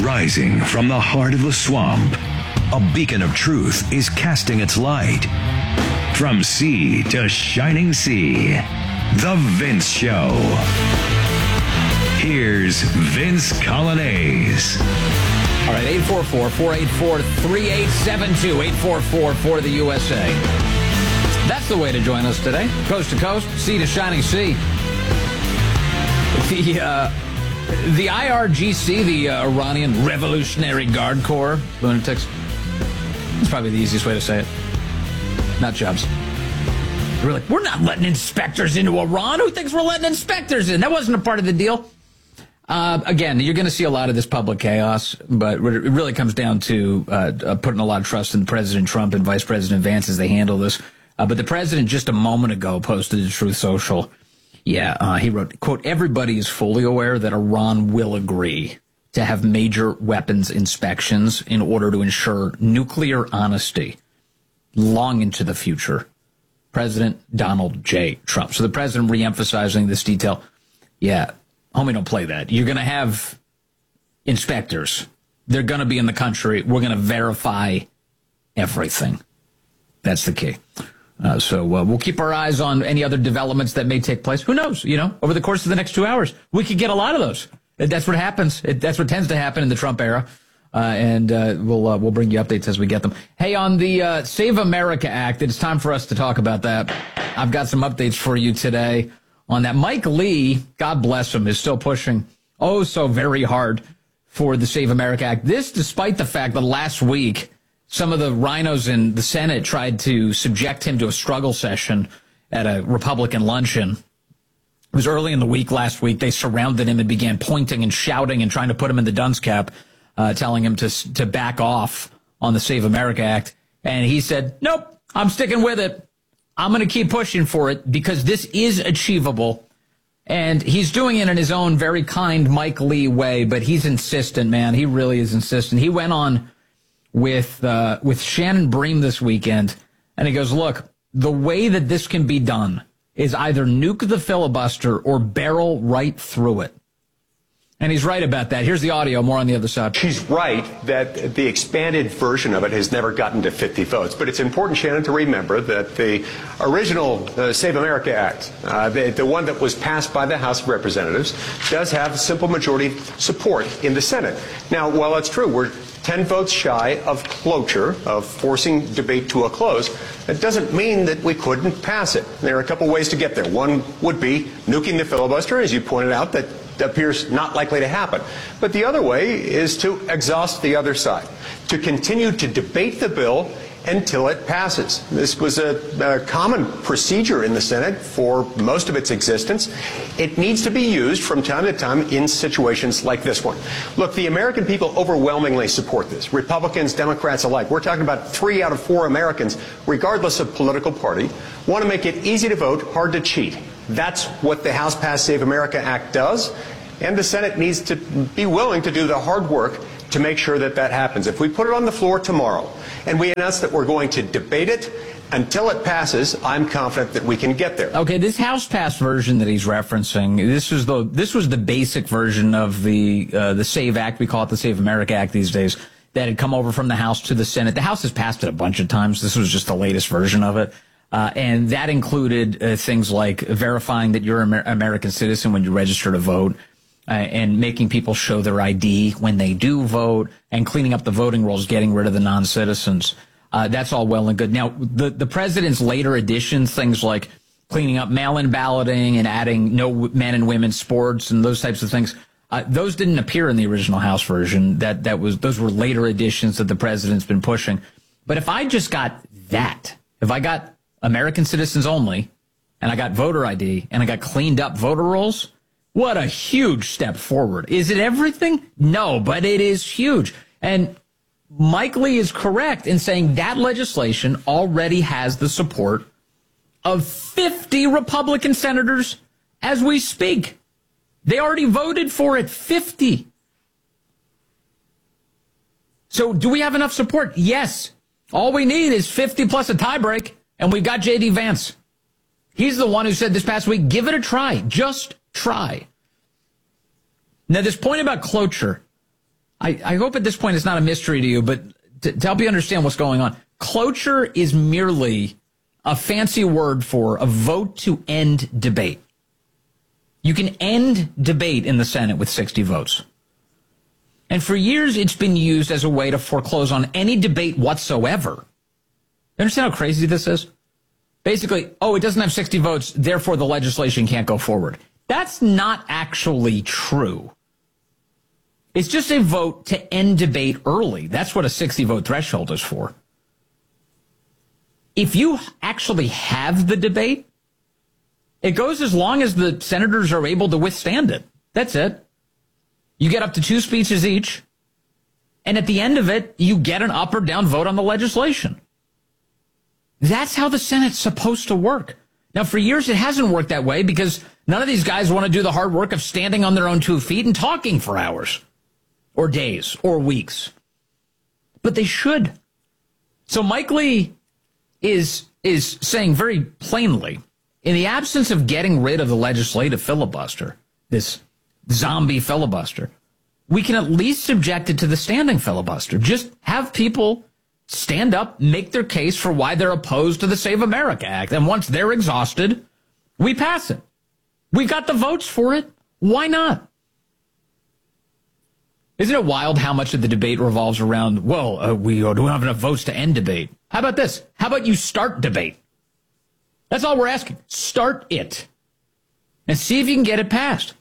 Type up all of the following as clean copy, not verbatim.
Rising from the heart of the swamp, a beacon of truth is casting its light. From sea to shining sea, The Vince Show. Here's Vince Coglianese. All right, 844-484-3872, 844 for the USA. That's the way to join us today. Coast to coast, sea to shining sea. The IRGC, the Iranian Revolutionary Guard Corps, lunatics. It's probably the easiest way to say it. Nut jobs. We're like, we're not letting inspectors into Iran. Who thinks we're letting inspectors in? That wasn't a part of the deal. Again, you're going to see a lot of this public chaos, but it really comes down to putting a lot of trust in President Trump and Vice President Vance as they handle this. But the president just a moment ago posted to Truth Social. He wrote, quote, everybody is fully aware that Iran will agree to have major weapons inspections in order to ensure nuclear honesty long into the future. President Donald J. Trump. So the president reemphasizing this detail. Yeah. Homie, don't play that. You're going to have inspectors. They're going to be in the country. We're going to verify everything. That's the key. So we'll keep our eyes on any other developments that may take place. Who knows? Over the course of the next 2 hours, we could get a lot of those. That's what happens. That's what tends to happen in the Trump era. And we'll bring you updates as we get them. Hey, on the Save America Act, it's time for us to talk about that. I've got some updates for you today on that. Mike Lee, God bless him, is still pushing so very hard for the Save America Act. This despite the fact that last week some of the rhinos in the Senate tried to subject him to a struggle session at a Republican luncheon. It was early in the week last week. They surrounded him and began pointing and shouting and trying to put him in the dunce cap, telling him to back off on the Save America Act. And he said, nope, I'm sticking with it. I'm going to keep pushing for it because this is achievable. And he's doing it in his own very kind Mike Lee way, but he's insistent, man. He really is insistent. He went on with Shannon Bream this weekend, and he goes, look, the way that this can be done is either nuke the filibuster or barrel right through it. And he's right about that. Here's the audio, more on the other side. She's right that the expanded version of it has never gotten to 50 votes. But it's important, Shannon, to remember that the original Save America Act, the one that was passed by the House of Representatives, does have simple majority support in the Senate. Now, while that's true, we're 10 votes shy of cloture, of forcing debate to a close. That doesn't mean that we couldn't pass it. There are a couple ways to get there. One would be nuking the filibuster, as you pointed out, that appears not likely to happen. But the other way is to exhaust the other side, to continue to debate the bill until it passes. This was a common procedure in the Senate for most of its existence. It needs to be used from time to time in situations like this one. Look, the American people overwhelmingly support this, Republicans, Democrats alike. We're talking about 3 out of 4 Americans, regardless of political party, want to make it easy to vote, hard to cheat. That's what the House Passed Save America Act does, and the Senate needs to be willing to do the hard work to make sure that that happens. If we put it on the floor tomorrow and we announce that we're going to debate it until it passes, I'm confident that we can get there. Okay, this House-passed version that he's referencing, this was the basic version of the SAVE Act. We call it the Save America Act these days, that had come over from the House to the Senate. The House has passed it a bunch of times. This was just the latest version of it. And that included things like verifying that you're an American citizen when you register to vote, and making people show their ID when they do vote, and cleaning up the voting rolls, getting rid of the non-citizens. That's all well and good. Now, the president's later additions, things like cleaning up mail-in balloting and adding no men and women sports and those types of things, those didn't appear in the original House version. Those were later additions that the president's been pushing. But if I just got that, if I got American citizens only, and I got voter ID, and I got cleaned up voter rolls, what a huge step forward. Is it everything? No, but it is huge. And Mike Lee is correct in saying that legislation already has the support of 50 Republican senators as we speak. They already voted for it, 50. So do we have enough support? Yes. All we need is 50 plus a tiebreak, and we've got J.D. Vance. He's the one who said this past week, give it a try. Just try. Now, this point about cloture, I hope at this point it's not a mystery to you, but to help you understand what's going on, cloture is merely a fancy word for a vote to end debate. You can end debate in the Senate with 60 votes. And for years, it's been used as a way to foreclose on any debate whatsoever. You understand how crazy this is? Basically, it doesn't have 60 votes, therefore the legislation can't go forward. That's not actually true. It's just a vote to end debate early. That's what a 60-vote threshold is for. If you actually have the debate, it goes as long as the senators are able to withstand it. That's it. You get up to 2 speeches each, and at the end of it, you get an up or down vote on the legislation. That's how the Senate's supposed to work. Now, for years, it hasn't worked that way because none of these guys want to do the hard work of standing on their own 2 feet and talking for hours or days or weeks. But they should. So Mike Lee is saying very plainly, in the absence of getting rid of the legislative filibuster, this zombie filibuster, we can at least subject it to the standing filibuster. Just have people stand up, make their case for why they're opposed to the Save America Act. And once they're exhausted, we pass it. We got the votes for it. Why not? Isn't it wild how much of the debate revolves around, we don't have enough votes to end debate? How about this? How about you start debate? That's all we're asking. Start it. And see if you can get it passed.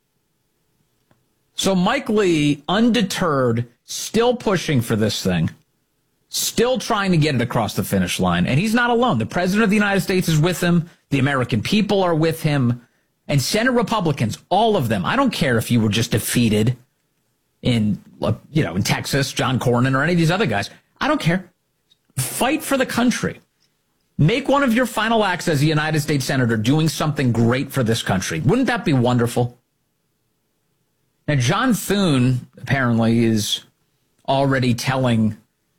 So Mike Lee, undeterred, still pushing for this thing, still trying to get it across the finish line. And he's not alone. The President of the United States is with him. The American people are with him. And Senate Republicans, all of them. I don't care if you were just defeated in Texas, John Cornyn, or any of these other guys. I don't care. Fight for the country. Make one of your final acts as a United States Senator doing something great for this country. Wouldn't that be wonderful? Now, John Thune apparently is already telling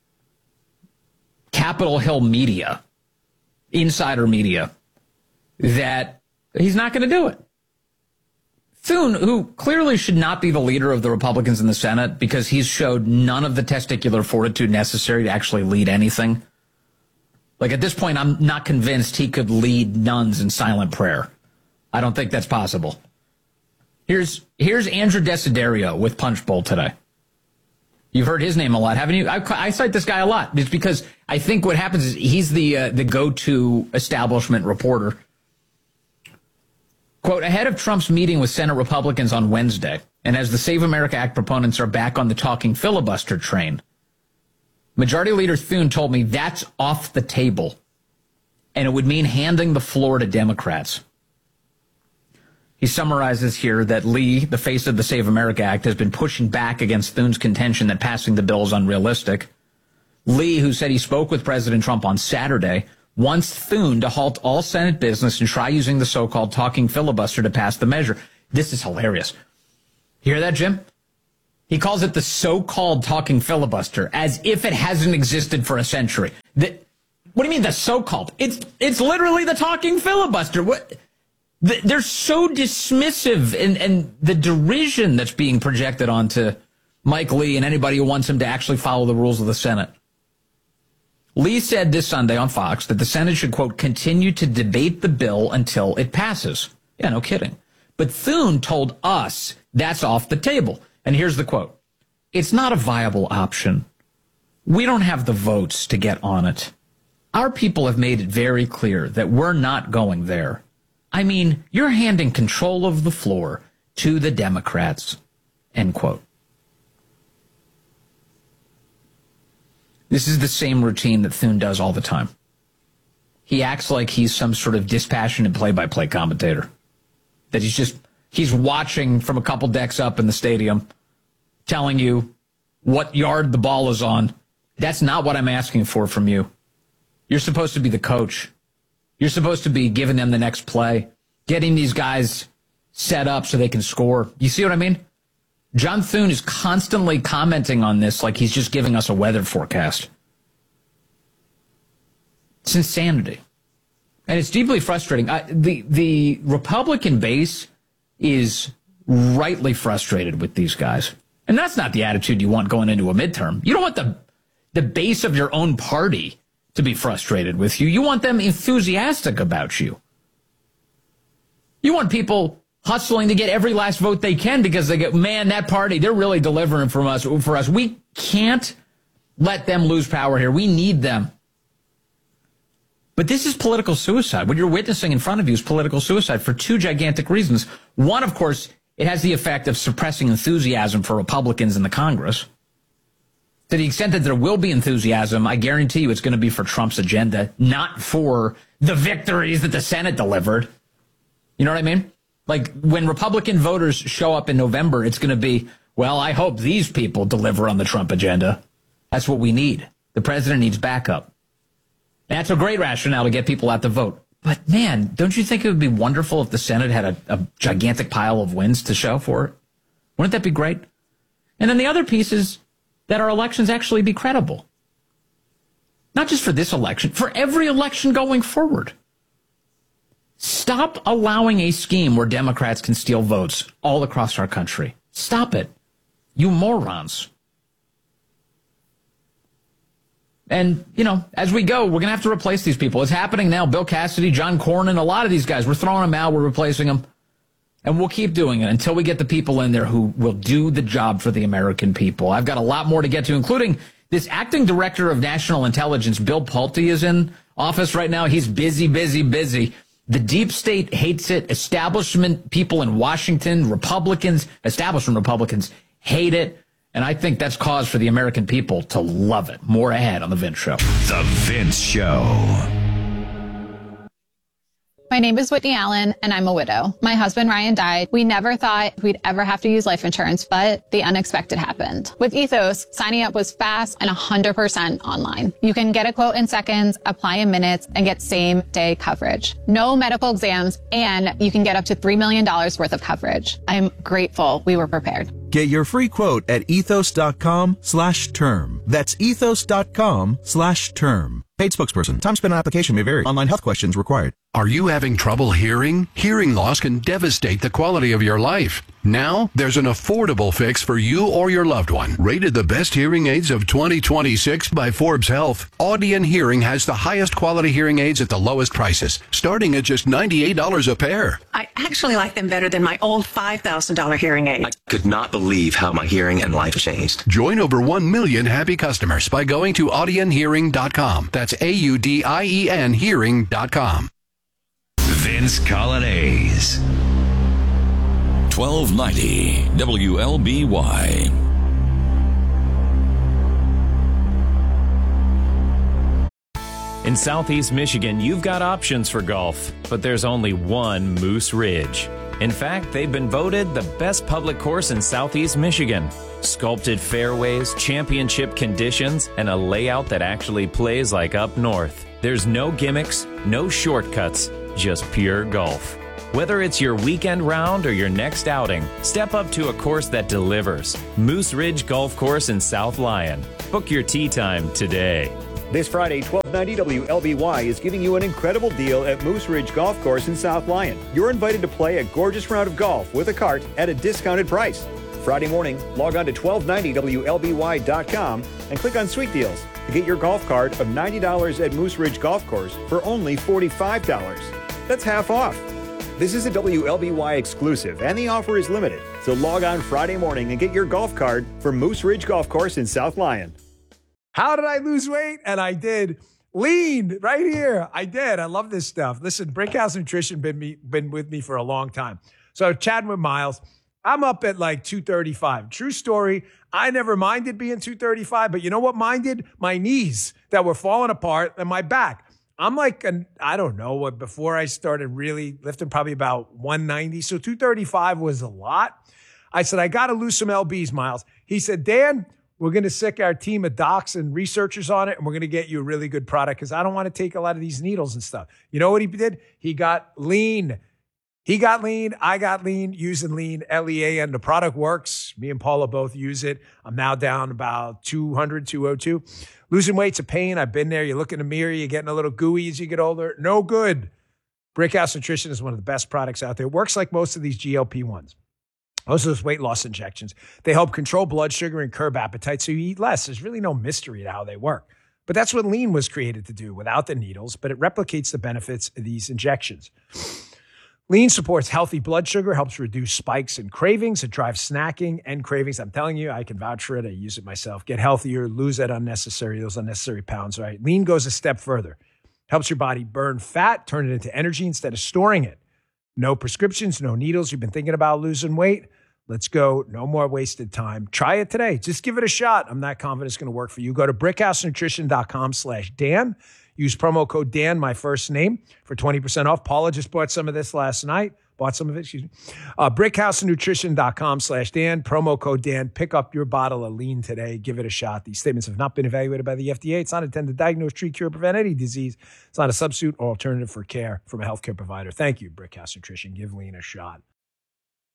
Capitol Hill media, insider media, that he's not going to do it. Thune, who clearly should not be the leader of the Republicans in the Senate because he's showed none of the testicular fortitude necessary to actually lead anything. Like, at this point, I'm not convinced he could lead nuns in silent prayer. I don't think that's possible. Here's Andrew Desiderio with Punchbowl today. You've heard his name a lot, haven't you? I cite this guy a lot. It's because I think what happens is he's the go-to establishment reporter. Quote, ahead of Trump's meeting with Senate Republicans on Wednesday, and as the Save America Act proponents are back on the talking filibuster train, Majority Leader Thune told me that's off the table, and it would mean handing the floor to Democrats. He summarizes here that Lee, the face of the Save America Act, has been pushing back against Thune's contention that passing the bill is unrealistic. Lee, who said he spoke with President Trump on Saturday, wants Thune to halt all Senate business and try using the so-called talking filibuster to pass the measure. This is hilarious. You hear that, Jim? He calls it the so-called talking filibuster, as if it hasn't existed for a century. What do you mean the so-called? It's literally the talking filibuster. They're so dismissive, and the derision that's being projected onto Mike Lee and anybody who wants him to actually follow the rules of the Senate. Lee said this Sunday on Fox that the Senate should, quote, continue to debate the bill until it passes. Yeah, no kidding. But Thune told us that's off the table. And here's the quote. It's not a viable option. We don't have the votes to get on it. Our people have made it very clear that we're not going there. I mean, you're handing control of the floor to the Democrats, end quote. This is the same routine that Thune does all the time. He acts like he's some sort of dispassionate play-by-play commentator. That he's watching from a couple decks up in the stadium, telling you what yard the ball is on. That's not what I'm asking for from you. You're supposed to be the coach. You're supposed to be giving them the next play, getting these guys set up so they can score. You see what I mean? John Thune is constantly commenting on this like he's just giving us a weather forecast. It's insanity. And it's deeply frustrating. The Republican base is rightly frustrated with these guys. And that's not the attitude you want going into a midterm. You don't want the base of your own party to be frustrated with you. You want them enthusiastic about you. You want people hustling to get every last vote they can because they get, man, that party, they're really delivering for us. We can't let them lose power here. We need them. But this is political suicide. What you're witnessing in front of you is political suicide for two gigantic reasons. One, of course, it has the effect of suppressing enthusiasm for Republicans in the Congress. To the extent that there will be enthusiasm, I guarantee you it's going to be for Trump's agenda, not for the victories that the Senate delivered. You know what I mean? Like, when Republican voters show up in November, it's going to be, well, I hope these people deliver on the Trump agenda. That's what we need. The president needs backup. And that's a great rationale to get people out to vote. But, man, don't you think it would be wonderful if the Senate had a gigantic pile of wins to show for it? Wouldn't that be great? And then the other piece is that our elections actually be credible. Not just for this election, for every election going forward. Stop allowing a scheme where Democrats can steal votes all across our country. Stop it. You morons. And, you know, as we go, we're going to have to replace these people. It's happening now. Bill Cassidy, John Cornyn, a lot of these guys, we're throwing them out. We're replacing them. And we'll keep doing it until we get the people in there who will do the job for the American people. I've got a lot more to get to, including this acting director of national intelligence, Bill Pulte, is in office right now. He's busy. The deep state hates it. Establishment people in Washington, Republicans, establishment Republicans hate it. And I think that's cause for the American people to love it. More ahead on The Vince Show. The Vince Show. My name is Whitney Allen, and I'm a widow. My husband, Ryan, died. We never thought we'd ever have to use life insurance, but the unexpected happened. With Ethos, signing up was fast and 100% online. You can get a quote in seconds, apply in minutes, and get same-day coverage. No medical exams, and you can get up to $3 million worth of coverage. I'm grateful we were prepared. Get your free quote at ethos.com/term. That's ethos.com/term. Paid spokesperson. Time spent on application may vary. Online health questions required. Are you having trouble hearing? Hearing loss can devastate the quality of your life. Now, there's an affordable fix for you or your loved one. Rated the best hearing aids of 2026 by Forbes Health, Audion Hearing has the highest quality hearing aids at the lowest prices, starting at just $98 a pair. I actually like them better than my old $5,000 hearing aid. I could not believe how my hearing and life changed. Join over 1 million happy customers by going to audionhearing.com. That's AUDIEN hearing.com. Vince Colonnese. 1290 WLBY. In Southeast Michigan, you've got options for golf, but there's only one Moose Ridge. In fact, they've been voted the best public course in Southeast Michigan. Sculpted fairways, championship conditions, and a layout that actually plays like up north. There's no gimmicks, no shortcuts, just pure golf. Whether it's your weekend round or your next outing, step up to a course that delivers. Moose Ridge Golf Course in South Lyon. Book your tee time today. This Friday, 1290 WLBY is giving you an incredible deal at Moose Ridge Golf Course in South Lyon. You're invited to play a gorgeous round of golf with a cart at a discounted price. Friday morning, log on to 1290WLBY.com and click on Sweet Deals to get your golf cart of $90 at Moose Ridge Golf Course for only $45. That's half off. This is a WLBY exclusive, and the offer is limited. So log on Friday morning and get your golf cart for Moose Ridge Golf Course in South Lyon. How did I lose weight? And I did. Lean right here. I did. I love this stuff. Listen, Brickhouse Nutrition been with me for a long time. So chatting with Miles, I'm up at like 235. True story. I never minded being 235, but you know what minded? My knees that were falling apart and my back. I'm like, I don't know what, before I started really lifting, probably about 190. So 235 was a lot. I said, I got to lose some LBs, Miles. He said, Dan, we're going to sick our team of docs and researchers on it, and we're going to get you a really good product because I don't want to take a lot of these needles and stuff. You know what he did? He got lean. He got lean. I got lean, using lean, LEAN. The product works. Me and Paula both use it. I'm now down about 200, 202. Losing weight's a pain. I've been there. You look in the mirror, you're getting a little gooey as you get older. No good. Brickhouse Nutrition is one of the best products out there. It works like most of these GLP-1s. Those are those weight loss injections. They help control blood sugar and curb appetite so you eat less. There's really no mystery to how they work. But that's what Lean was created to do without the needles, but it replicates the benefits of these injections. Lean supports healthy blood sugar, helps reduce spikes and cravings. It drives snacking and cravings. I'm telling you, I can vouch for it. I use it myself. Get healthier, lose those unnecessary pounds, right? Lean goes a step further. Helps your body burn fat, turn it into energy instead of storing it. No prescriptions, no needles. You've been thinking about losing weight? Let's go. No more wasted time. Try it today. Just give it a shot. I'm not confident it's going to work for you. Go to brickhousenutrition.com/Dan. Use promo code Dan, my first name, for 20% off. Paula just bought some of this last night. brickhousenutrition.com/Dan. Promo code Dan. Pick up your bottle of Lean today. Give it a shot. These statements have not been evaluated by the FDA. It's not intended to diagnose, treat, cure, prevent any disease. It's not a substitute or alternative for care from a healthcare provider. Thank you, Brickhouse Nutrition. Give Lean a shot.